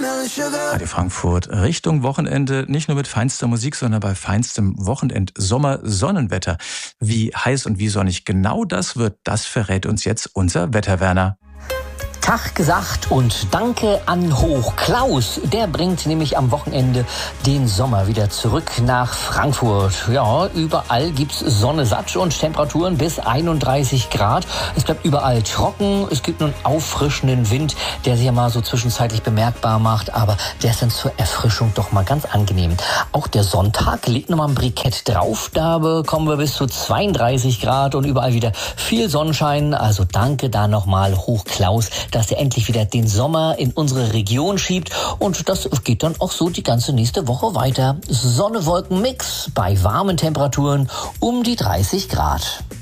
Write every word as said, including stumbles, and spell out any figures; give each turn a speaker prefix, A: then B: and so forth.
A: Radio Frankfurt, Richtung Wochenende, nicht nur mit feinster Musik, sondern bei feinstem Wochenend-Sommer-Sonnenwetter. Wie heiß und wie sonnig genau das wird, das verrät uns jetzt unser Wetterwerner.
B: Tag gesagt und danke an Hoch Klaus. Der bringt nämlich am Wochenende den Sommer wieder zurück nach Frankfurt. Ja, überall gibt's Sonne satt und Temperaturen bis einunddreißig Grad. Es bleibt überall trocken. Es gibt einen auffrischenden Wind, der sich ja mal so zwischenzeitlich bemerkbar macht, aber der ist dann zur Erfrischung doch mal ganz angenehm. Auch der Sonntag legt nochmal ein Brikett drauf. Da bekommen wir bis zu zweiunddreißig Grad und überall wieder viel Sonnenschein. Also danke da nochmal Hoch Klaus, dass er endlich wieder den Sommer in unsere Region schiebt. Und das geht dann auch so die ganze nächste Woche weiter. Sonne-Wolken-Mix bei warmen Temperaturen um die dreißig Grad.